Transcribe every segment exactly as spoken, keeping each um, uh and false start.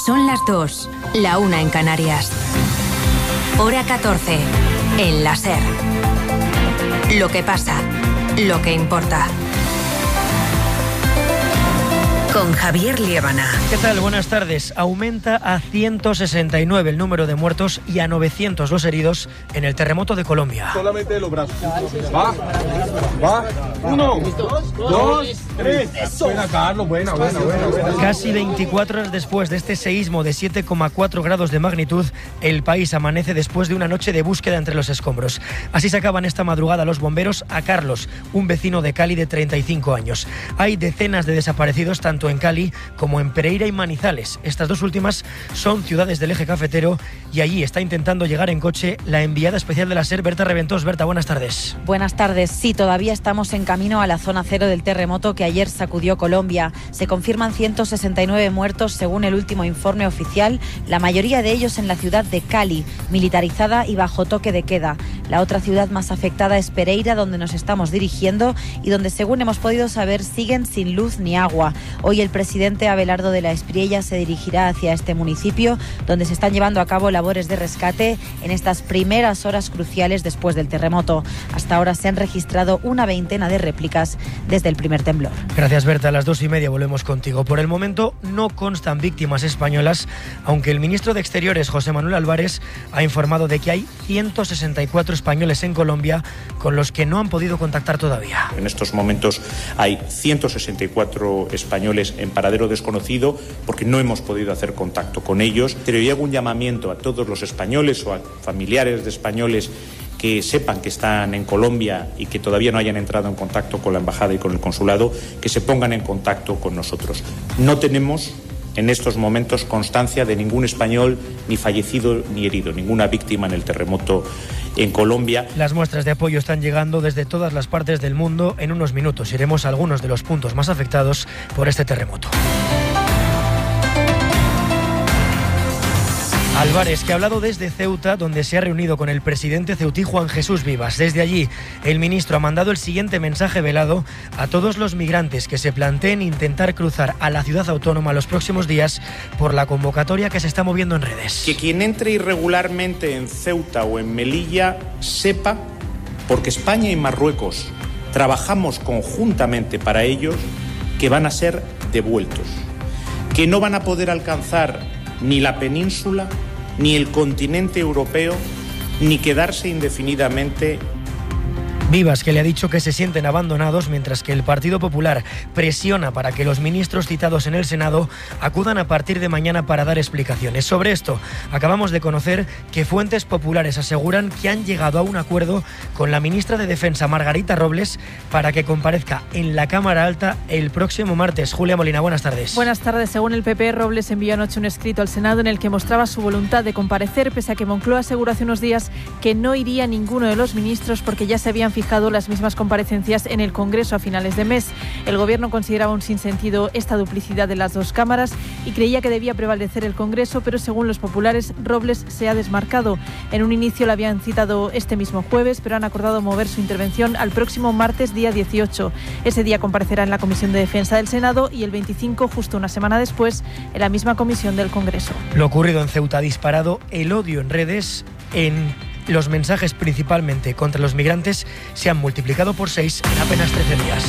Son las dos, la una en Canarias. Hora catorce, en la SER. Lo que pasa, lo que importa. Con Javier Liébana. ¿Qué tal? Buenas tardes. Aumenta a ciento sesenta y nueve el número de muertos y a novecientos los heridos en el terremoto de Colombia. Solamente los brazos. Va, va. Uno, dos, dos tres. Buena, Carlos. Buena, buena, buena, buena. Casi veinticuatro horas después de este seísmo de siete coma cuatro grados de magnitud, el país amanece después de una noche de búsqueda entre los escombros. Así sacaban esta madrugada los bomberos a Carlos, un vecino de Cali de treinta y cinco años. Hay decenas de desaparecidos, tanto en Cali como en Pereira y Manizales. Estas dos últimas son ciudades del eje cafetero y allí está intentando llegar en coche la enviada especial de la SER, Berta Reventós. Berta, buenas tardes. Buenas tardes. Sí, todavía estamos en camino a la zona cero del terremoto que ayer sacudió Colombia. Se confirman ciento sesenta y nueve muertos según el último informe oficial, la mayoría de ellos en la ciudad de Cali, militarizada y bajo toque de queda. La otra ciudad más afectada es Pereira, donde nos estamos dirigiendo y donde, según hemos podido saber, siguen sin luz ni agua. Hoy el presidente Abelardo de la Espriella se dirigirá hacia este municipio, donde se están llevando a cabo labores de rescate en estas primeras horas cruciales después del terremoto. Hasta ahora se han registrado una veintena de réplicas desde el primer temblor. Gracias, Berta. A las dos y media volvemos contigo. Por el momento no constan víctimas españolas, aunque el ministro de Exteriores, José Manuel Álvarez, ha informado de que hay ciento sesenta y cuatro españoles en Colombia con los que no han podido contactar todavía. En estos momentos hay ciento sesenta y cuatro españoles en paradero desconocido porque no hemos podido hacer contacto con ellos. Pero yo hago un llamamiento a todos los españoles o a familiares de españoles que sepan que están en Colombia y que todavía no hayan entrado en contacto con la embajada y con el consulado, que se pongan en contacto con nosotros. No tenemos en estos momentos constancia de ningún español ni fallecido ni herido, ninguna víctima en el terremoto en Colombia. Las muestras de apoyo están llegando desde todas las partes del mundo. En unos minutos iremos a algunos de los puntos más afectados por este terremoto. Álvarez, que ha hablado desde Ceuta, donde se ha reunido con el presidente ceutí Juan Jesús Vivas. Desde allí, el ministro ha mandado el siguiente mensaje velado a todos los migrantes que se planteen intentar cruzar a la ciudad autónoma los próximos días por la convocatoria que se está moviendo en redes. Que quien entre irregularmente en Ceuta o en Melilla sepa, porque España y Marruecos trabajamos conjuntamente para ellos, que van a ser devueltos, que no van a poder alcanzar ni la península, ni el continente europeo, ni quedarse indefinidamente. Vivas, que le ha dicho que se sienten abandonados, mientras que el Partido Popular presiona para que los ministros citados en el Senado acudan a partir de mañana para dar explicaciones. Sobre esto, acabamos de conocer que fuentes populares aseguran que han llegado a un acuerdo con la ministra de Defensa, Margarita Robles, para que comparezca en la Cámara Alta el próximo martes. Julia Molina, buenas tardes. Buenas tardes. Según el P P, Robles envió anoche un escrito al Senado en el que mostraba su voluntad de comparecer, pese a que Moncloa aseguró hace unos días que no iría ninguno de los ministros porque ya se habían fijado las mismas comparecencias en el Congreso a finales de mes. El Gobierno consideraba un sinsentido esta duplicidad de las dos cámaras y creía que debía prevalecer el Congreso, pero según los populares, Robles se ha desmarcado. En un inicio la habían citado este mismo jueves, pero han acordado mover su intervención al próximo martes, día dieciocho. Ese día comparecerá en la Comisión de Defensa del Senado y el veinticinco, justo una semana después, en la misma comisión del Congreso. Lo ocurrido en Ceuta ha disparado el odio en redes. En los mensajes principalmente contra los migrantes se han multiplicado por seis en apenas trece días.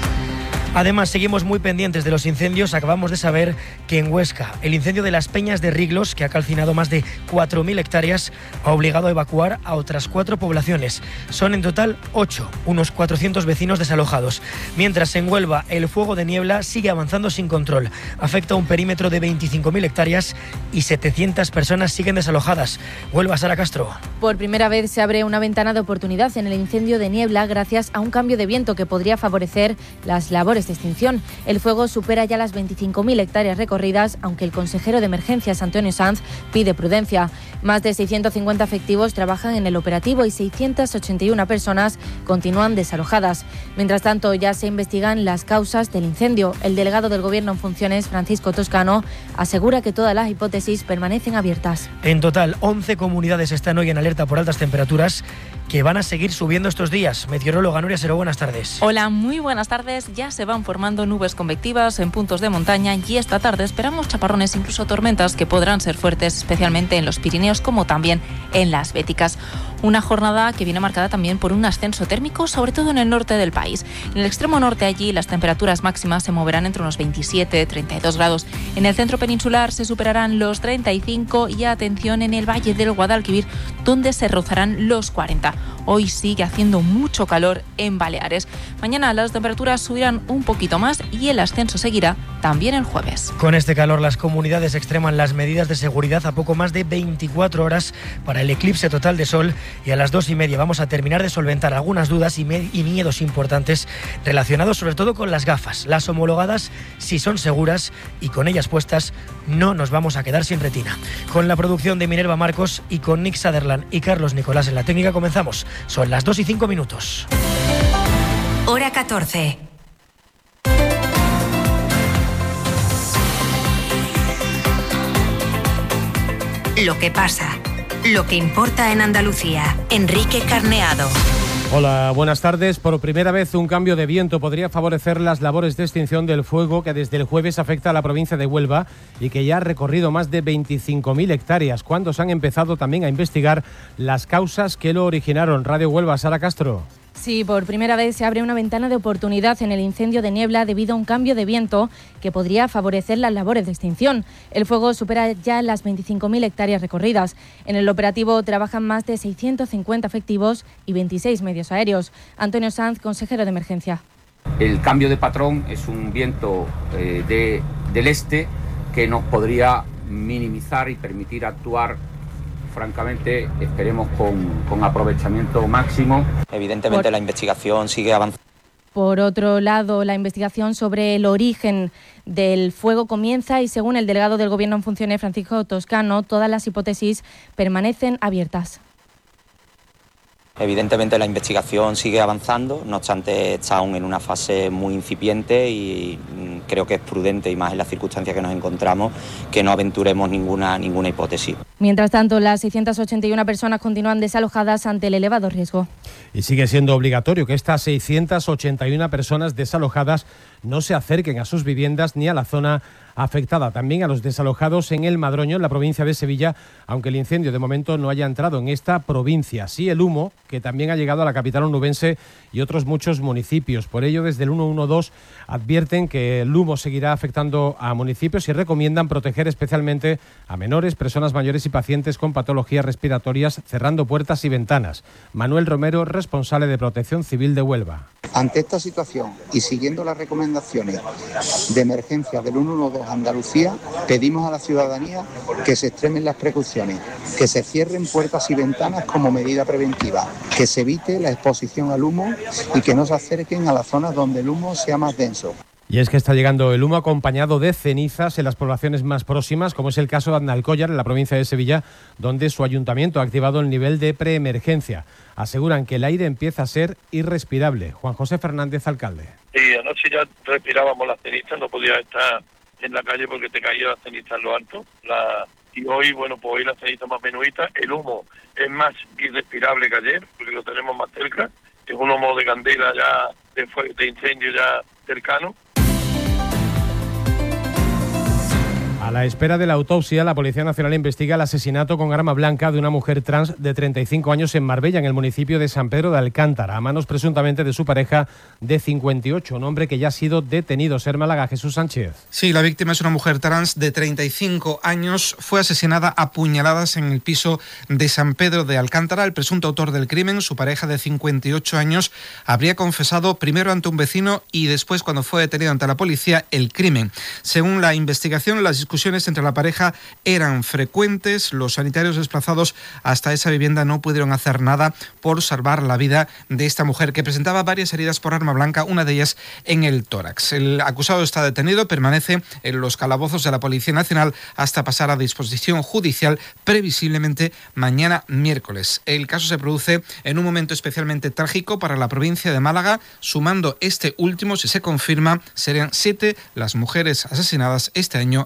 Además, seguimos muy pendientes de los incendios. Acabamos de saber que en Huesca el incendio de las Peñas de Riglos, que ha calcinado más de cuatro mil hectáreas, ha obligado a evacuar a otras cuatro poblaciones. Son en total ocho, unos cuatrocientos vecinos desalojados. Mientras en Huelva el fuego de niebla sigue avanzando sin control. Afecta a un perímetro de veinticinco mil hectáreas y setecientas personas siguen desalojadas. Huelva, Sara Castro. Por primera vez se abre una ventana de oportunidad en el incendio de niebla gracias a un cambio de viento que podría favorecer las labores de extinción. El fuego supera ya las veinticinco mil hectáreas recorridas, aunque el consejero de Emergencias, Antonio Sanz, pide prudencia. Más de seiscientos cincuenta efectivos trabajan en el operativo y seiscientas ochenta y una personas continúan desalojadas. Mientras tanto, ya se investigan las causas del incendio. El delegado del Gobierno en funciones, Francisco Toscano, asegura que todas las hipótesis permanecen abiertas. En total, once comunidades están hoy en alerta por altas temperaturas que van a seguir subiendo estos días. Meteoróloga Nuria Seró, buenas tardes. Hola, muy buenas tardes. Ya se van formando nubes convectivas en puntos de montaña y esta tarde esperamos chaparrones, incluso tormentas, que podrán ser fuertes, especialmente en los Pirineos como también en las Béticas. Una jornada que viene marcada también por un ascenso térmico, sobre todo en el norte del país. En el extremo norte, allí las temperaturas máximas se moverán entre unos veintisiete y treinta y dos grados. En el centro peninsular se superarán los treinta y cinco y atención en el valle del Guadalquivir, donde se rozarán los cuarenta. Hoy sigue haciendo mucho calor en Baleares. Mañana las temperaturas subirán un poquito más y el ascenso seguirá también el jueves. Con este calor, las comunidades extreman las medidas de seguridad a poco más de veinticuatro horas para el eclipse total de sol, y a las dos y media vamos a terminar de solventar algunas dudas y, med- y miedos importantes relacionados sobre todo con las gafas. Las homologadas, si son seguras y con ellas puestas, no nos vamos a quedar sin retina. Con la producción de Minerva Marcos y con Nick Sutherland y Carlos Nicolás en la técnica comenzamos. Son las dos y cinco minutos. Hora catorce. Lo que pasa, lo que importa en Andalucía. Enrique Carneado. Hola, buenas tardes. Por primera vez un cambio de viento podría favorecer las labores de extinción del fuego que desde el jueves afecta a la provincia de Huelva y que ya ha recorrido más de veinticinco mil hectáreas, cuando se han empezado también a investigar las causas que lo originaron. Radio Huelva, Sara Castro. Sí, por primera vez se abre una ventana de oportunidad en el incendio de Niebla debido a un cambio de viento que podría favorecer las labores de extinción. El fuego supera ya las veinticinco mil hectáreas recorridas. En el operativo trabajan más de seiscientos cincuenta efectivos y veintiséis medios aéreos. Antonio Sanz, consejero de emergencia. El cambio de patrón es un viento eh, de, del este que nos podría minimizar y permitir actuar, francamente, esperemos con, con aprovechamiento máximo. Evidentemente Por... la investigación sigue avanzando. Por otro lado, la investigación sobre el origen del fuego comienza y, según el delegado del Gobierno en funciones, Francisco Toscano, todas las hipótesis permanecen abiertas. Evidentemente la investigación sigue avanzando, no obstante está aún en una fase muy incipiente y creo que es prudente, y más en las circunstancias que nos encontramos, que no aventuremos ninguna, ninguna hipótesis. Mientras tanto, las seiscientas ochenta y una personas continúan desalojadas ante el elevado riesgo. Y sigue siendo obligatorio que estas seiscientas ochenta y una personas desalojadas no se acerquen a sus viviendas ni a la zona afectada. También a los desalojados en el Madroño, en la provincia de Sevilla, aunque el incendio de momento no haya entrado en esta provincia. Sí el humo, que también ha llegado a la capital onubense y otros muchos municipios. Por ello, desde el ciento doce advierten que el humo seguirá afectando a municipios y recomiendan proteger especialmente a menores, personas mayores y pacientes con patologías respiratorias, cerrando puertas y ventanas. Manuel Romero, responsable de Protección Civil de Huelva. Ante esta situación y siguiendo las recomendaciones de emergencia del ciento doce Andalucía, pedimos a la ciudadanía que se extremen las precauciones, que se cierren puertas y ventanas como medida preventiva, que se evite la exposición al humo y que no se acerquen a las zonas donde el humo sea más denso. Y es que está llegando el humo acompañado de cenizas en las poblaciones más próximas, como es el caso de Aznalcóllar, en la provincia de Sevilla, donde su ayuntamiento ha activado el nivel de preemergencia. Aseguran que el aire empieza a ser irrespirable. Juan José Fernández, alcalde. Sí, anoche ya respirábamos las cenizas, no podías estar en la calle porque te caía la ceniza en lo alto. La... Y hoy, bueno, pues hoy la ceniza más menuita. El humo es más irrespirable que ayer, porque lo tenemos más cerca. Es un humo de candela ya, de, fue... de incendio ya cercano. A la espera de la autopsia, la Policía Nacional investiga el asesinato con arma blanca de una mujer trans de treinta y cinco años en Marbella, en el municipio de San Pedro de Alcántara, a manos presuntamente de su pareja de cincuenta y ocho, un hombre que ya ha sido detenido. Ser Málaga, Jesús Sánchez. Sí, la víctima es una mujer trans de treinta y cinco años. Fue asesinada a puñaladas en el piso de San Pedro de Alcántara. El presunto autor del crimen, su pareja de cincuenta y ocho años, habría confesado primero ante un vecino y después, cuando fue detenido ante la policía, el crimen. Según la investigación, las discusiones entre la pareja eran frecuentes. Los sanitarios desplazados hasta esa vivienda no pudieron hacer nada por salvar la vida de esta mujer, que presentaba varias heridas por arma blanca, una de ellas en el tórax. El acusado está detenido, permanece en los calabozos de la Policía Nacional hasta pasar a disposición judicial, previsiblemente mañana miércoles. El caso se produce en un momento especialmente trágico para la provincia de Málaga. Sumando este último, si se confirma, serían siete las mujeres asesinadas este año en esta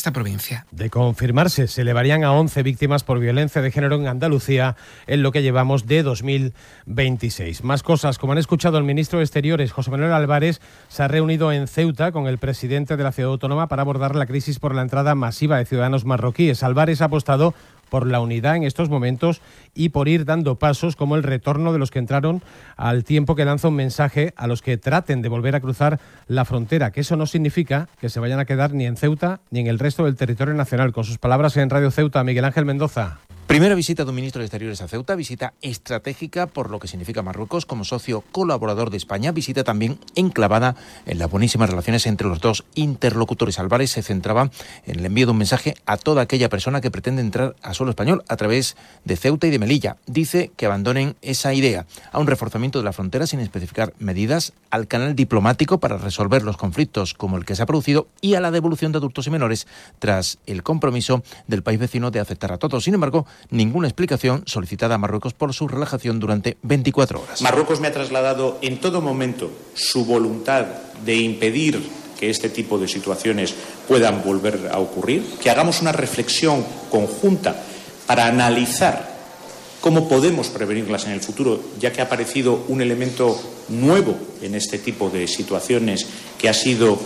esta provincia. De confirmarse, se elevarían a once víctimas por violencia de género en Andalucía en lo que llevamos de dos mil veintiséis. Más cosas, como han escuchado, el ministro de Exteriores, José Manuel Álvarez, se ha reunido en Ceuta con el presidente de la ciudad autónoma para abordar la crisis por la entrada masiva de ciudadanos marroquíes. Álvarez ha apostado por la unidad en estos momentos y por ir dando pasos como el retorno de los que entraron, al tiempo que lanza un mensaje a los que traten de volver a cruzar la frontera, que eso no significa que se vayan a quedar ni en Ceuta ni en el resto del territorio nacional. Con sus palabras en Radio Ceuta, Miguel Ángel Mendoza. Primera visita de un ministro de Exteriores a Ceuta, visita estratégica por lo que significa Marruecos como socio colaborador de España, visita también enclavada en las buenísimas relaciones entre los dos interlocutores. Álvarez se centraba en el envío de un mensaje a toda aquella persona que pretende entrar a suelo español a través de Ceuta y de Melilla. Dice que abandonen esa idea, a un reforzamiento de la frontera sin especificar medidas, al canal diplomático para resolver los conflictos como el que se ha producido y a la devolución de adultos y menores tras el compromiso del país vecino de aceptar a todos. Sin embargo, ninguna explicación solicitada a Marruecos por su relajación durante veinticuatro horas. Marruecos me ha trasladado en todo momento su voluntad de impedir que este tipo de situaciones puedan volver a ocurrir, que hagamos una reflexión conjunta para analizar cómo podemos prevenirlas en el futuro, ya que ha aparecido un elemento nuevo en este tipo de situaciones, que ha sido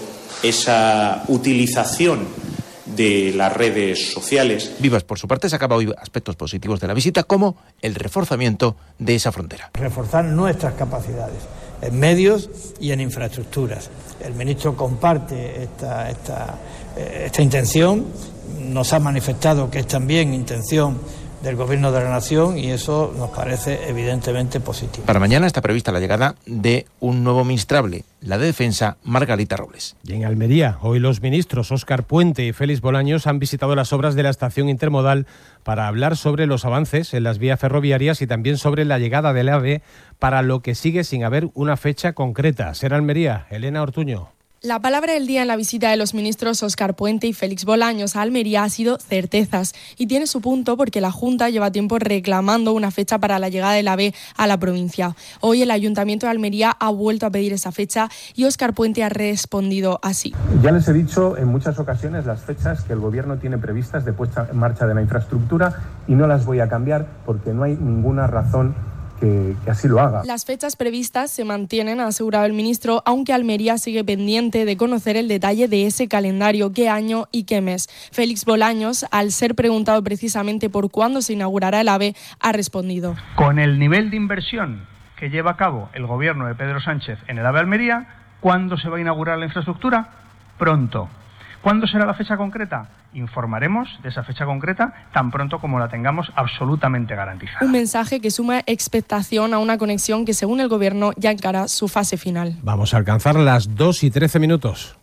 esa utilización de las redes sociales. Vivas, por su parte, sacaba hoy aspectos positivos de la visita, como el reforzamiento de esa frontera. Reforzar nuestras capacidades en medios y en infraestructuras. El ministro comparte esta, esta, esta intención, nos ha manifestado que es también intención del Gobierno de la Nación y eso nos parece evidentemente positivo. Para mañana está prevista la llegada de un nuevo ministrable, la de Defensa, Margarita Robles. Y en Almería, hoy los ministros Óscar Puente y Félix Bolaños han visitado las obras de la estación intermodal para hablar sobre los avances en las vías ferroviarias y también sobre la llegada del AVE, para lo que sigue sin haber una fecha concreta. Será Almería, Elena Ortuño. La palabra del día en la visita de los ministros Óscar Puente y Félix Bolaños a Almería ha sido certezas, y tiene su punto porque la Junta lleva tiempo reclamando una fecha para la llegada del AVE a la provincia. Hoy el Ayuntamiento de Almería ha vuelto a pedir esa fecha y Óscar Puente ha respondido así. Ya les he dicho en muchas ocasiones las fechas que el Gobierno tiene previstas de puesta en marcha de la infraestructura y no las voy a cambiar porque no hay ninguna razón Que, que así lo haga. Las fechas previstas se mantienen, ha asegurado el ministro, aunque Almería sigue pendiente de conocer el detalle de ese calendario, qué año y qué mes. Félix Bolaños, al ser preguntado precisamente por cuándo se inaugurará el AVE, ha respondido. Con el nivel de inversión que lleva a cabo el gobierno de Pedro Sánchez en el AVE Almería, ¿cuándo se va a inaugurar la infraestructura? Pronto. ¿Cuándo será la fecha concreta? Informaremos de esa fecha concreta tan pronto como la tengamos absolutamente garantizada. Un mensaje que suma expectación a una conexión que, según el Gobierno, ya encara su fase final. Vamos a alcanzar las dos y trece minutos.